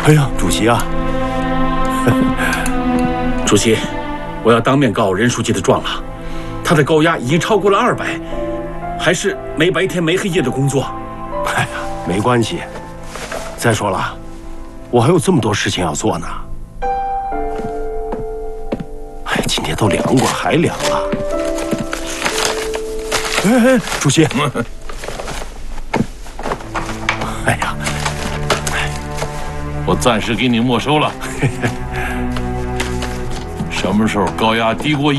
哎呀，主席啊！ 主席，我要当面告任书记的状了，他的高压已经超过了200，还是没白天没黑夜的工作。 哎呀，没关系。再说了，我还有这么多事情要做呢。哎，今天都凉过了，还凉啊！哎，主席。哎呀， 我暂时给你没收了。什么时候高压低过